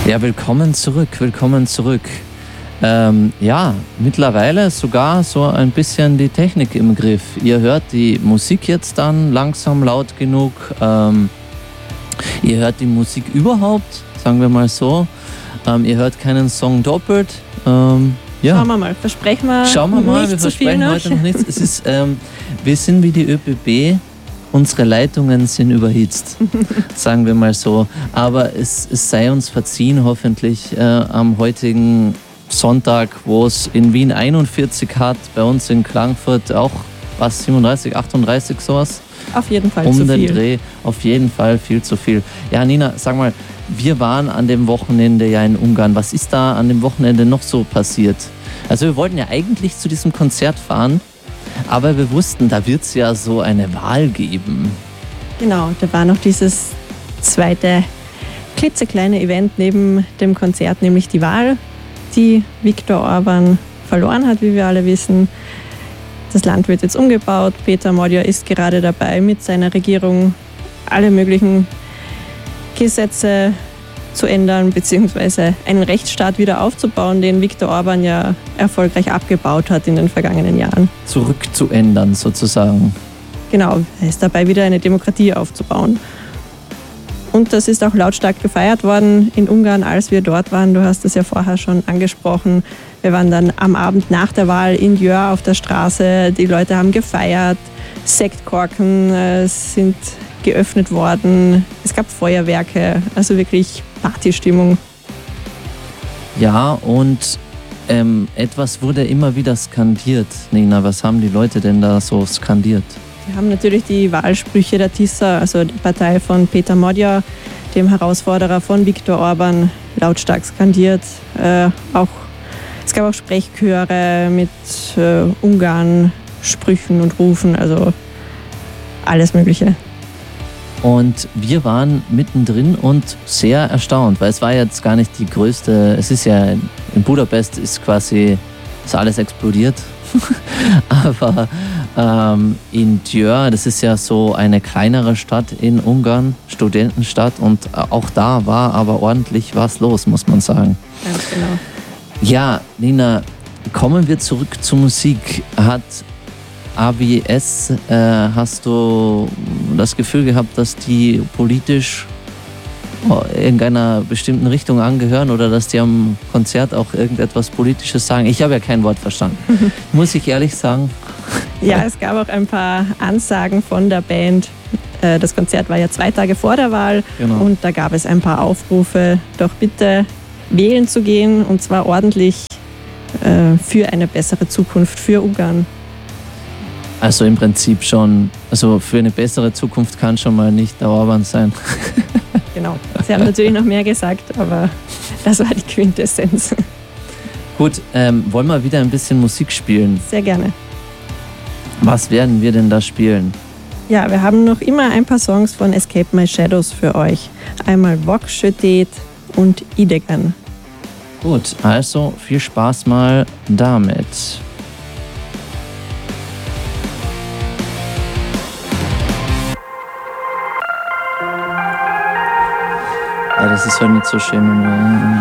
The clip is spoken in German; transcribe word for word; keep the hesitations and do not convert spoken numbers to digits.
Ja, willkommen zurück, willkommen zurück. Ähm, ja, mittlerweile sogar so ein bisschen die Technik im Griff. Ihr hört die Musik jetzt dann langsam laut genug. Ähm, ihr hört die Musik überhaupt, sagen wir mal so. Ähm, ihr hört keinen Song doppelt. Ähm, ja. Schauen wir mal, versprechen wir Schauen wir mal, nicht wir zu viel versprechen noch. heute noch nichts. Es ist, ähm, wir sind wie die ÖBB. Unsere Leitungen sind überhitzt, sagen wir mal so. Aber es, es sei uns verziehen, hoffentlich, äh, am heutigen Sonntag, wo es in Wien einundvierzig hat, bei uns in Klagenfurt auch, was, siebenunddreißig, achtunddreißig, sowas? Auf jeden Fall um zu den viel. Dreh, auf jeden Fall viel zu viel. Ja, Nina, sag mal, wir waren an dem Wochenende ja in Ungarn. Was ist da an dem Wochenende noch so passiert? Also wir wollten ja eigentlich zu diesem Konzert fahren, aber wir wussten, da wird es ja so eine Wahl geben. Genau, da war noch dieses zweite klitzekleine Event neben dem Konzert, nämlich die Wahl, die Viktor Orbán verloren hat, wie wir alle wissen. Das Land wird jetzt umgebaut. Péter Magyar ist gerade dabei, mit seiner Regierung alle möglichen Gesetze zu ändern, beziehungsweise einen Rechtsstaat wieder aufzubauen, den Viktor Orbán ja erfolgreich abgebaut hat in den vergangenen Jahren. Zurückzuändern sozusagen. Genau, er ist dabei, wieder eine Demokratie aufzubauen. Und das ist auch lautstark gefeiert worden in Ungarn, als wir dort waren. Du hast es ja vorher schon angesprochen. Wir waren dann am Abend nach der Wahl in Győr auf der Straße. Die Leute haben gefeiert, Sektkorken äh, sind geöffnet worden. Es gab Feuerwerke, also wirklich Partystimmung. Ja, und ähm, etwas wurde immer wieder skandiert. Nina, was haben die Leute denn da so skandiert? Wir haben natürlich die Wahlsprüche der Tisza, also die Partei von Péter Magyar, dem Herausforderer von Viktor Orbán, lautstark skandiert. Äh, auch, es gab auch Sprechchöre mit äh, Ungarn-Sprüchen und Rufen, also alles Mögliche. Und wir waren mittendrin und sehr erstaunt, weil es war jetzt gar nicht die größte, es ist ja, in Budapest ist quasi, ist alles explodiert, aber ähm, in Győr, das ist ja so eine kleinere Stadt in Ungarn, Studentenstadt, und auch da war aber ordentlich was los, muss man sagen. Ganz genau. Ja, Nina, kommen wir zurück zur Musik. Hat A B S, äh, hast du das Gefühl gehabt, dass die politisch irgendeiner bestimmten Richtung angehören oder dass die am Konzert auch irgendetwas Politisches sagen? Ich habe ja kein Wort verstanden, muss ich ehrlich sagen. Ja, es gab auch ein paar Ansagen von der Band. Das Konzert war ja zwei Tage vor der Wahl, genau. Und da gab es ein paar Aufrufe, doch bitte wählen zu gehen, und zwar ordentlich äh, für eine bessere Zukunft für Ungarn. Also im Prinzip schon, also für eine bessere Zukunft kann schon mal nicht der Orbán sein. Genau, sie haben natürlich noch mehr gesagt, aber das war die Quintessenz. Gut, ähm, wollen wir wieder ein bisschen Musik spielen? Sehr gerne. Was werden wir denn da spielen? Ja, wir haben noch immer ein paar Songs von Escape My Shadows für euch. Einmal Vok Sötét und Idegen. Gut, also viel Spaß mal damit. Ja, das ist halt nicht so schön.